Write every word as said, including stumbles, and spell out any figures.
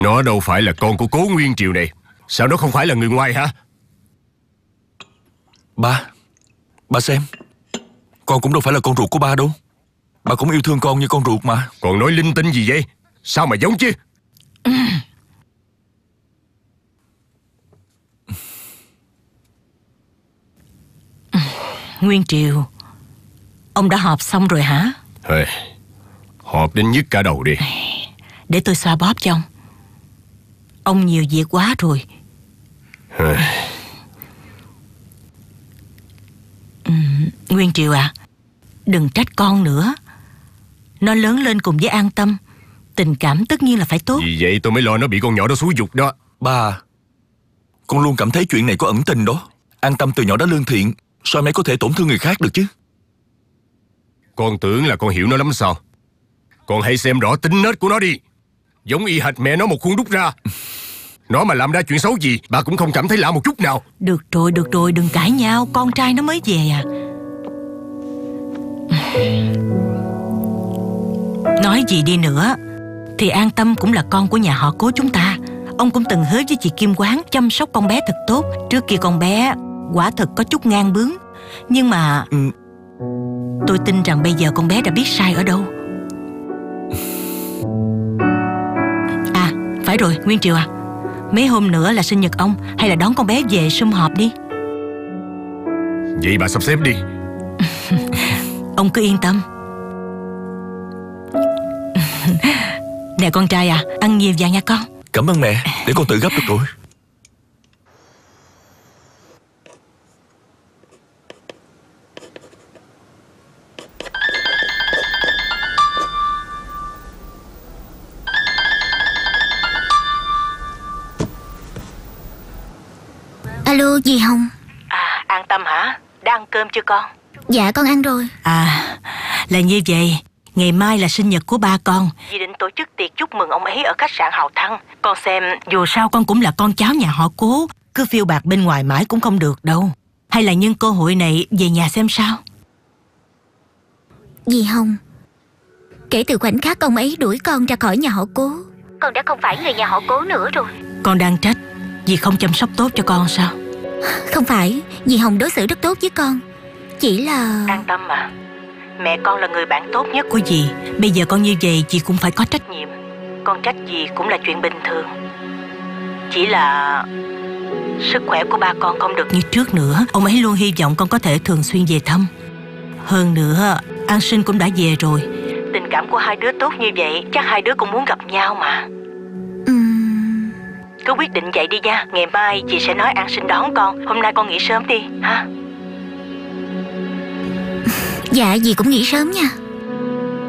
Nó đâu phải là con của Cố Nguyên Triều này. Sao nó không phải là người ngoài hả? Ba, ba xem, con cũng đâu phải là con ruột của ba đâu. Ba cũng yêu thương con như con ruột mà. Còn nói linh tinh gì vậy? Sao mà giống chứ? Ừ. Nguyên Triều, ông đã họp xong rồi hả? Hey, họp đến nhức cả đầu đi. Để tôi xoa bóp cho ông. Ông nhiều việc quá rồi. Hey. Ừ, Nguyên Triều à, đừng trách con nữa. Nó lớn lên cùng với An Tâm, tình cảm tất nhiên là phải tốt. Vì vậy tôi mới lo nó bị con nhỏ đó xúi giục đó. Ba, con luôn cảm thấy chuyện này có ẩn tình đó. An Tâm từ nhỏ đã lương thiện, sao em ấy có thể tổn thương người khác được chứ? Con tưởng là con hiểu nó lắm sao? Con hãy xem rõ tính nết của nó đi. Giống y hệt mẹ nó một khuôn đúc ra. Nó mà làm ra chuyện xấu gì, bà cũng không cảm thấy lạ một chút nào. Được rồi, được rồi, đừng cãi nhau. Con trai nó mới về à. Nói gì đi nữa thì An Tâm cũng là con của nhà họ Cố chúng ta. Ông cũng từng hứa với chị Kim Quán chăm sóc con bé thật tốt. Trước kia con bé quả thật có chút ngang bướng, nhưng mà ừ. tôi tin rằng bây giờ con bé đã biết sai ở đâu. À, phải rồi, Nguyên Triều à, mấy hôm nữa là sinh nhật ông, hay là đón con bé về sum họp đi. Vậy bà sắp xếp đi. Ông cứ yên tâm. Nè con trai à, ăn nhiều vào nha con. Cảm ơn mẹ, để con tự gấp được rồi. Alo, dì Hồng. À, An Tâm hả? Đã ăn cơm chưa con? Dạ con ăn rồi. À, là như vậy. Ngày mai là sinh nhật của ba con. Dì định tổ chức tiệc chúc mừng ông ấy ở khách sạn Hào Thăng. Con xem, dù sao con cũng là con cháu nhà họ Cố, cứ phiêu bạt bên ngoài mãi cũng không được đâu. Hay là nhân cơ hội này về nhà xem sao? Dì Hồng, kể từ khoảnh khắc ông ấy đuổi con ra khỏi nhà họ Cố, con đã không phải người nhà họ Cố nữa rồi. Con đang trách dì không chăm sóc tốt cho con sao? Không phải, dì Hồng đối xử rất tốt với con. Chỉ là... An Tâm à, mẹ con là người bạn tốt nhất của dì. Bây giờ con như vậy dì cũng phải có trách nhiệm. Con trách dì cũng là chuyện bình thường. Chỉ là sức khỏe của ba con không được như trước nữa. Ông ấy luôn hy vọng con có thể thường xuyên về thăm. Hơn nữa, An Sinh cũng đã về rồi. Tình cảm của hai đứa tốt như vậy, chắc hai đứa cũng muốn gặp nhau mà. uhm... Cứ quyết định vậy đi nha. Ngày mai chị sẽ nói An Sinh đón con. Hôm nay con nghỉ sớm đi ha. Dạ dì cũng nghỉ sớm nha.